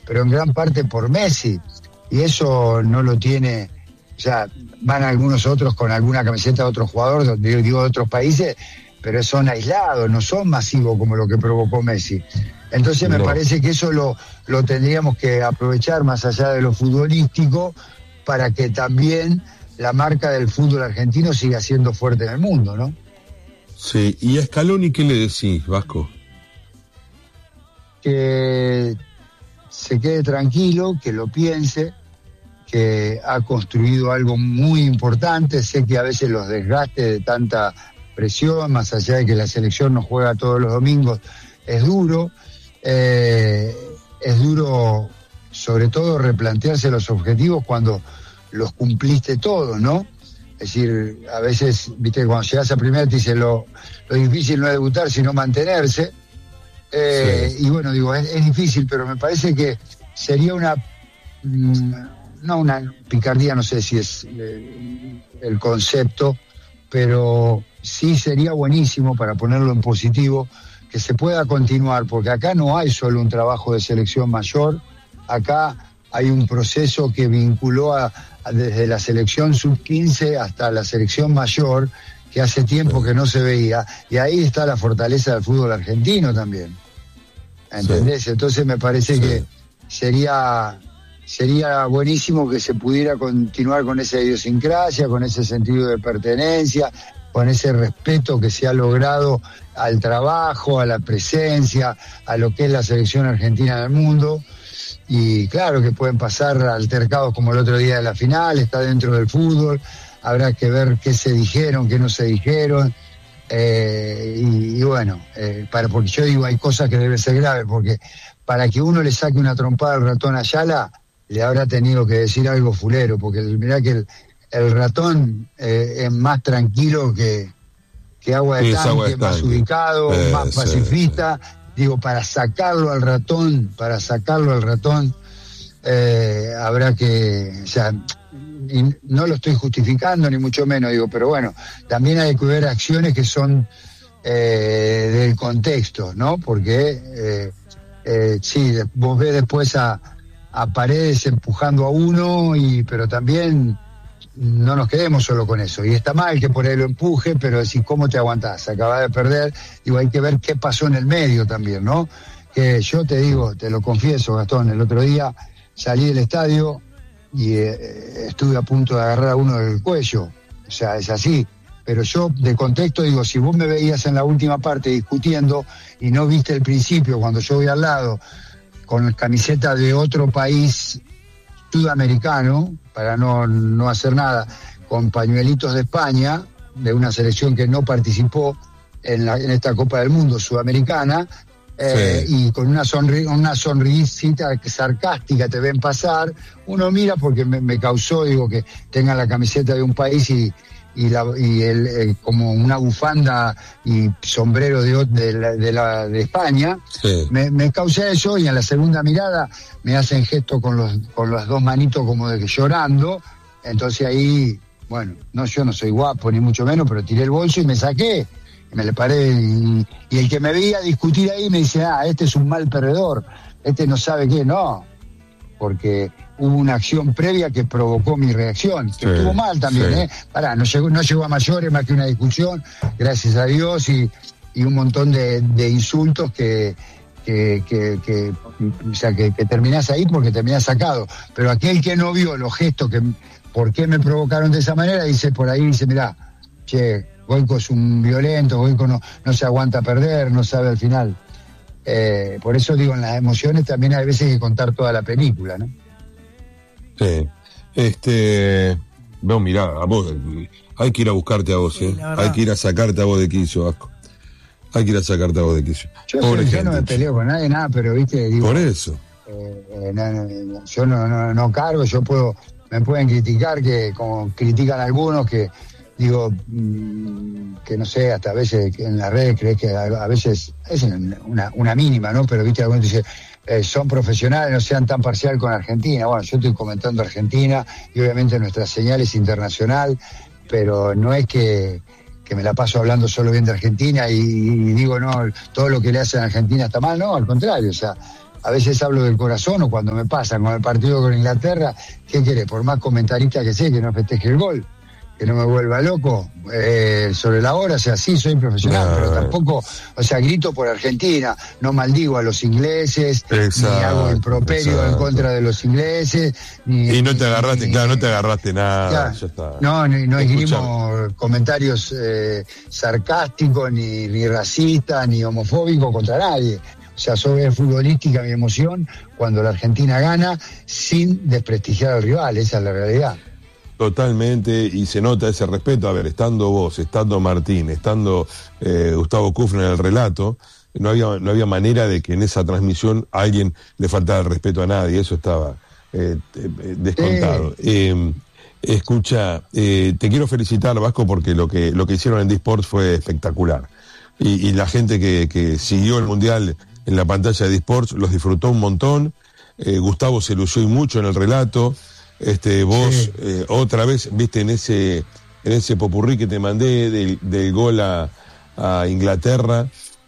pero en gran parte por Messi, y eso no lo tiene, o sea, van algunos otros con alguna camiseta de otro jugador, digo de otros países, pero son aislados, no son masivos como lo que provocó Messi. Entonces me parece que eso lo tendríamos que aprovechar más allá de lo futbolístico, para que también la marca del fútbol argentino siga siendo fuerte en el mundo, ¿no? Sí, ¿y a Scaloni qué le decís, Vasco? Que se quede tranquilo, que lo piense, que ha construido algo muy importante. Sé que a veces los desgastes de tanta presión, más allá de que la selección no juega todos los domingos, es duro sobre todo replantearse los objetivos cuando los cumpliste todos, ¿no? Es decir, a veces, viste, cuando llegas a primera te dicen lo difícil no es debutar, sino mantenerse. Sí. Y bueno, digo, es difícil, pero me parece que sería no una picardía, no sé si es el concepto, pero sí sería buenísimo, para ponerlo en positivo, que se pueda continuar, porque acá no hay solo un trabajo de selección mayor, acá hay un proceso que vinculó desde la selección sub-15 hasta la selección mayor, que hace tiempo que no se veía, y ahí está la fortaleza del fútbol argentino también, ¿entendés? Sí. Entonces me parece que sería buenísimo que se pudiera continuar con esa idiosincrasia, con ese sentido de pertenencia, con ese respeto que se ha logrado al trabajo, a la presencia, a lo que es la selección argentina en el mundo. Y claro que pueden pasar altercados como el otro día de la final, está dentro del fútbol, habrá que ver qué se dijeron, qué no se dijeron, y bueno, porque yo digo, hay cosas que deben ser graves, porque para que uno le saque una trompada al ratón Ayala, le habrá tenido que decir algo fulero, porque mirá que el ratón es más tranquilo que agua de tanque, más ubicado, más pacifista. Digo, para sacarlo al ratón, habrá que, o sea, no lo estoy justificando ni mucho menos, digo, pero bueno, también hay que ver acciones que son del contexto, ¿no? Porque sí, vos ves después a Paredes empujando a uno, pero también no nos quedemos solo con eso, y está mal que por ahí lo empuje, pero decir, ¿cómo te aguantás? Acabás de perder, digo, hay que ver qué pasó en el medio también, ¿no? Que yo te digo, te lo confieso, Gastón, el otro día salí del estadio y estuve a punto de agarrar a uno del cuello, o sea, es así, pero yo de contexto digo, si vos me veías en la última parte discutiendo y no viste el principio, cuando yo voy al lado con camiseta de otro país sudamericano, para no hacer nada, con pañuelitos de España, de una selección que no participó en esta Copa del Mundo sudamericana, y con una sonrisita sarcástica te ven pasar, uno mira porque me causó, digo, que tengan la camiseta de un país y como una bufanda y sombrero de España, me causa eso, y en la segunda mirada me hacen gesto con las dos manitos como de que llorando, entonces ahí, bueno, yo no soy guapo ni mucho menos, pero tiré el bolso y me saqué, y me le paré, y el que me veía discutir ahí me dice, este es un mal perdedor, este no sabe qué, no, porque hubo una acción previa que provocó mi reacción, que estuvo mal también, no llegó a mayores, más que una discusión, gracias a Dios, y un montón de insultos que terminás ahí porque terminás sacado, pero aquel que no vio los gestos, por qué me provocaron de esa manera, dice, mirá, Goico es un violento, Goico no se aguanta perder, no sabe al final. Por eso digo, en las emociones también hay veces que contar toda la película, ¿no? Sí. No, mirá, a vos, hay que ir a buscarte a vos, hay que ir a sacarte a vos de quicio, Vasco. Hay que ir a sacarte a vos de quicio. Yo no me peleo con nadie, nada, pero viste, digo. Por eso. Yo no cargo, me pueden criticar, que como critican algunos, que digo, que no sé, hasta a veces en las redes crees que a veces es una mínima, ¿no? Pero viste, algunos dicen, son profesionales, no sean tan parcial con Argentina. Bueno, yo estoy comentando Argentina y obviamente nuestra señal es internacional, pero no es que me la paso hablando solo bien de Argentina y digo, no, todo lo que le hacen a Argentina está mal, no, al contrario, o sea, a veces hablo del corazón, o cuando me pasan con el partido con Inglaterra, ¿qué querés? Por más comentarista que sea, que no festeje el gol, que no me vuelva loco sobre la hora, o sea, sí soy profesional, pero tampoco, o sea, grito por Argentina, no maldigo a los ingleses, ni hago improperio en contra de los ingleses, y no te agarraste, no te agarraste nada, claro, ya está. No esgrimo comentarios sarcásticos, ni racistas, ni homofóbicos contra nadie. O sea, sobre futbolística mi emoción cuando la Argentina gana sin desprestigiar al rival, esa es la realidad. Totalmente, y se nota ese respeto. A ver, estando vos, estando Martín, estando Gustavo Kufner en el relato, no había manera de que en esa transmisión a alguien le faltara el respeto a nadie, eso estaba descontado. Escucha, te quiero felicitar, Vasco, porque lo que hicieron en D-Sports fue espectacular. Y la gente que siguió el Mundial en la pantalla de D-Sports los disfrutó un montón. Gustavo se lució mucho en el relato. Vos otra vez, viste, en ese popurrí que te mandé del gol a Inglaterra,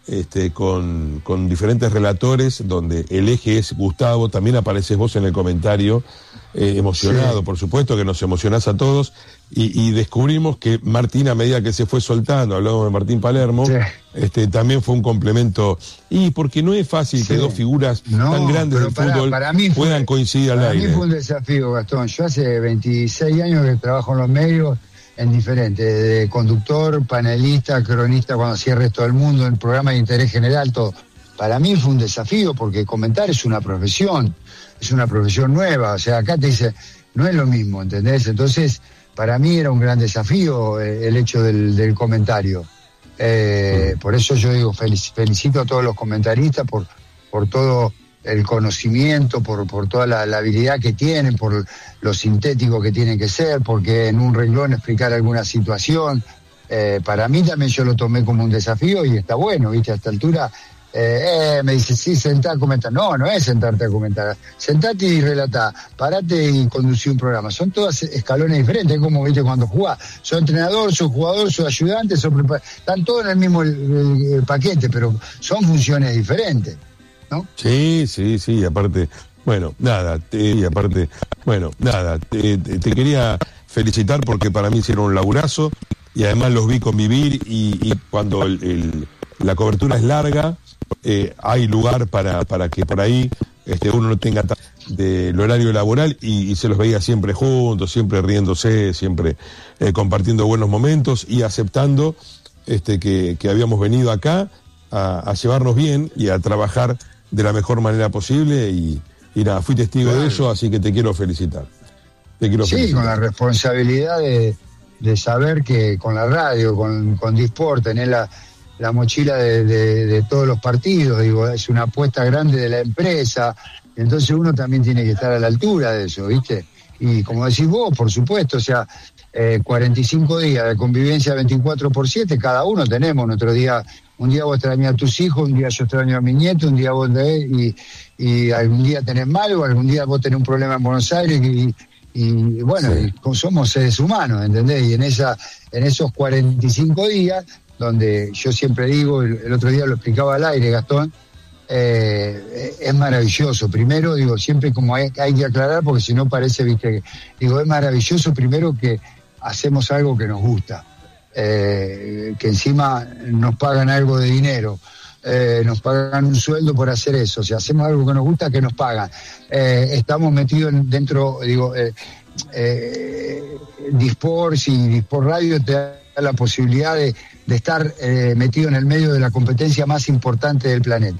con diferentes relatores, donde el eje es Gustavo, también apareces vos en el comentario, emocionado, por supuesto, que nos emocionás a todos, y descubrimos que Martín, a medida que se fue soltando, hablamos de Martín Palermo, también fue un complemento, y porque no es fácil que dos figuras tan grandes del fútbol puedan coincidir al aire. Para mí fue un desafío, Gastón. Yo hace 26 años que trabajo en los medios, en diferentes, de conductor, panelista, cronista, cuando hacía el resto del mundo, en programas de interés general, todo. Para mí fue un desafío, porque comentar es una profesión nueva, o sea, acá te dice, no es lo mismo, ¿entendés? Entonces, para mí era un gran desafío el hecho del comentario. Por eso yo digo, felicito a todos los comentaristas por todo el conocimiento, por toda la habilidad que tienen, por lo sintético que tienen que ser, porque en un renglón explicar alguna situación. Para mí también yo lo tomé como un desafío y está bueno, ¿viste? A esta altura me dice, sí, sentá a comentar. No es sentarte a comentar. Sentate y relatá, parate y conducí un programa. Son todas escalones diferentes, es como, ¿viste? Cuando jugás. Soy entrenador, soy jugador, soy ayudante, están todos en el mismo paquete, pero son funciones diferentes, ¿no? Sí, aparte, te quería felicitar porque para mí hicieron un laburazo y además los vi convivir y cuando la cobertura es larga, hay lugar para que por ahí uno no tenga del horario laboral y se los veía siempre juntos, siempre riéndose, siempre compartiendo buenos momentos y aceptando que habíamos venido acá a llevarnos bien y a trabajar de la mejor manera posible y nada, fui testigo de eso, así que te quiero felicitar. Con la responsabilidad de saber que con la radio, con D-Sport, tenés la mochila de todos los partidos, digo, es una apuesta grande de la empresa, entonces uno también tiene que estar a la altura de eso, ¿viste? Y como decís vos, por supuesto, o sea, 45 días de convivencia 24/7, cada uno tenemos nuestro día. Un día vos extrañás a tus hijos, un día yo extraño a mi nieto, un día vos y algún día tenés malo, algún día vos tenés un problema en Buenos Aires y bueno, somos seres humanos, ¿entendés? Y en esos 45 días, donde yo siempre digo, el otro día lo explicaba al aire, Gastón, es maravilloso. Primero, digo, siempre como hay que aclarar, porque si no parece, viste, digo, es maravilloso primero que hacemos algo que nos gusta. Que encima nos pagan algo de dinero, nos pagan un sueldo por hacer eso. Si hacemos algo que nos gusta, que nos pagan. Estamos metidos dentro, digo, D-Sports y D-Sport Radio te da la posibilidad de estar metido en el medio de la competencia más importante del planeta.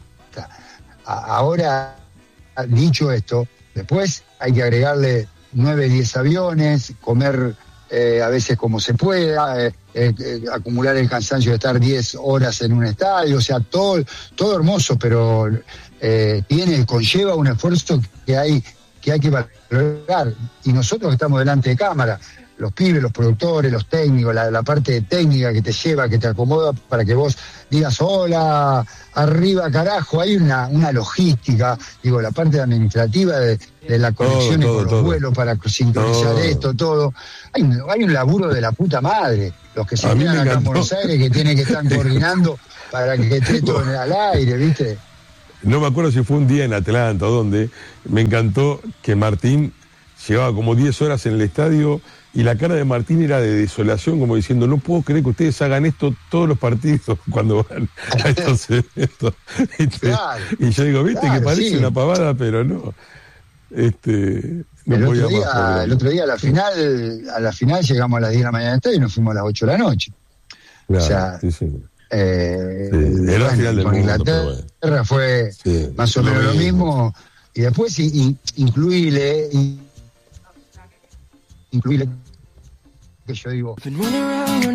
Ahora, dicho esto, después hay que agregarle 9, 10 aviones, comer a veces como se pueda, acumular el cansancio de estar 10 horas en un estadio, o sea, todo hermoso, pero conlleva un esfuerzo que hay que valorar. Y nosotros que estamos delante de cámara, los pibes, los productores, los técnicos, la parte técnica que te lleva, que te acomoda para que vos digas, hola, arriba carajo, hay una logística, digo, la parte administrativa de la conexión con los vuelos para sincronizar esto, todo. Hay un laburo de la puta madre, los que se quedan acá en Buenos Aires, que tienen que estar coordinando para que esté todo al aire, ¿viste? no me acuerdo si fue un día en Atlanta o donde, me encantó que Martín llevaba como 10 horas en el estadio y la cara de Martín era de desolación, como diciendo, no puedo creer que ustedes hagan esto todos los partidos cuando van a estos eventos. Claro, y yo digo, viste claro, que parece sí. una pavada, pero no. No El podía otro, más, el otro día a la final llegamos a las 10 de la mañana del estadio y nos fuimos a las 8 de la noche. claro, O sea, sí, sí. era la final del con mundo, Inglaterra pero bueno. fue Sí, más o menos lo mismo. Y después incluirle que yo digo,